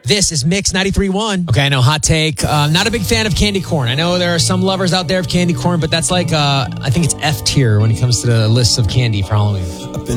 This is Mix 93.1. Okay, I know, hot take. Not a big fan of candy corn. I know there are some lovers out there of candy corn, but that's like, I think it's F tier when it comes to the list of candy for Halloween.